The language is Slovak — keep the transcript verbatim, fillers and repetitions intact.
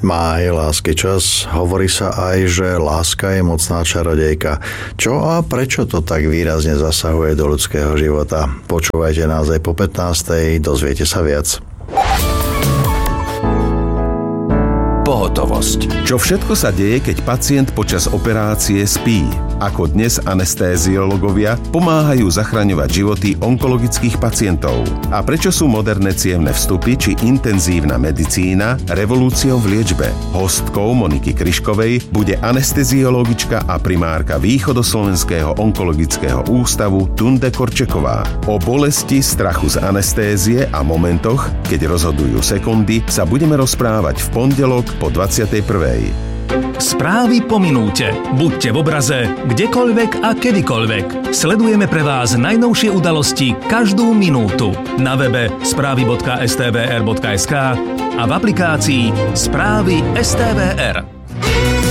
Má aj lásky čas. Hovorí sa aj, že láska je mocná čarodejka. Čo a prečo to tak výrazne zasahuje do ľudského života? Počúvajte nás aj po pätnástej, dozviete sa viac. Pohotovosť. Čo všetko sa deje, keď pacient počas operácie spí? Ako dnes anestéziológovia pomáhajú zachraňovať životy onkologických pacientov? A prečo sú moderné cievne vstupy či intenzívna medicína revolúciou v liečbe? Hostkou Moniky Kryškovej bude anesteziologička a primárka Východoslovenského onkologického ústavu Tunde Korčeková. O bolesti, strachu z anestézie a momentoch, keď rozhodujú sekundy, sa budeme rozprávať v pondelok po dvadsiatej prvej. Správy po minúte. Buďte v obraze, kdekoľvek a kedykoľvek. Sledujeme pre vás najnovšie udalosti každú minútu. Na webe správy bodka es té vé er bodka es ká a v aplikácii Správy es té vé er.